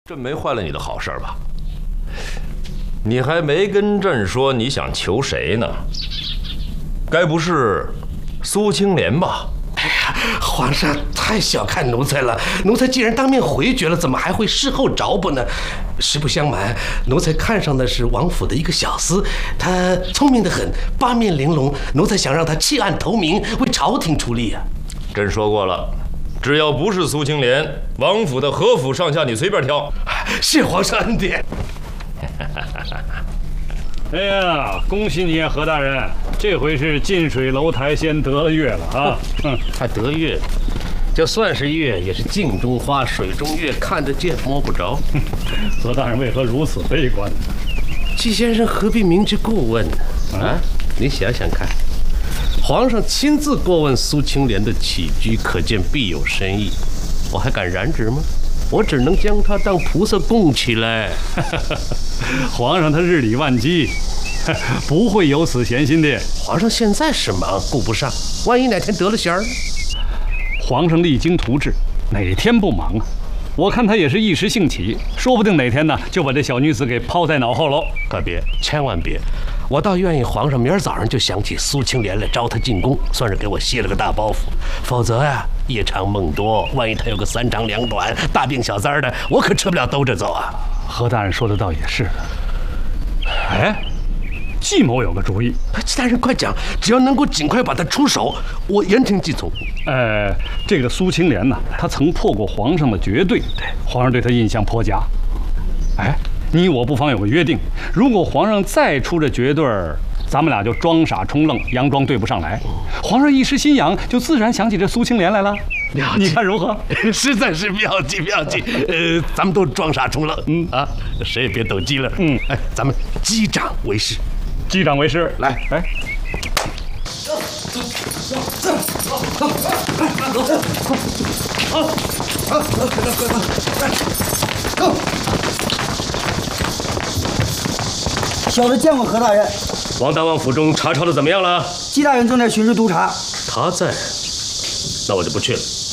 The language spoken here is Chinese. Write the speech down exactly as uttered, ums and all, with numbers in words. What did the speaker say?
朕没坏了你的好事吧？你还没跟朕说你想求谁呢？该不是苏青莲吧？ 哎呀，皇上太小看奴才了。奴才既然当面回绝了，怎么还会事后找补呢？实不相瞒，奴才看上的是王府的一个小厮，他聪明得很，八面玲珑。奴才想让他弃暗投明，为朝廷出力啊。 朕说过了，只要不是苏青莲，王府的何府上下你随便挑。 谢皇上恩典。 哎呀，恭喜你啊，何大人！这回是近水楼台先得了月了啊！ 嗯，还得月，就算是月，也是镜中花，水中月，看得见摸不着。 何大人为何如此悲观？ 季先生何必明知故问呢？啊，你想想看，皇上亲自过问苏青莲的起居，可见必有深意。我还敢染指吗？我只能将他当菩萨供起来。 皇上他日理万机，不会有此闲心的。 皇上现在是忙，顾不上，万一哪天得了闲儿呢？ 皇上励精图治，哪天不忙啊？我看他也是一时兴起，说不定哪天呢就把这小女子给抛在脑后喽。 可别，千万别！我倒愿意皇上明儿早上就想起苏青莲来招他进宫，算是给我卸了个大包袱。否则呀、啊，夜长梦多，万一他有个三长两短、大病小灾的，我可吃不了兜着走啊。 何大人说的倒也是。哎，季某有个主意。 季大人快讲，只要能够尽快把他出手，我言听计从。 呃，这个苏青莲呢，她曾破过皇上的绝对，皇上对她印象颇佳。哎，你我不妨有个约定，如果皇上再出这绝对儿，咱们俩就装傻充愣，佯装对不上来。皇上一时心痒，就自然想起这苏青莲来了。你看如何？ 实在是妙计妙计。呃，咱们都装傻充愣，嗯啊，谁也别抖机了。嗯，哎，咱们击掌为誓。 击掌为誓， 来来。 走走走走走走走，好，好，快快快快，走。 小的见过何大人。 王大王府中查抄的怎么样了？ 季大人正在巡视督查。 他在，那我就不去了。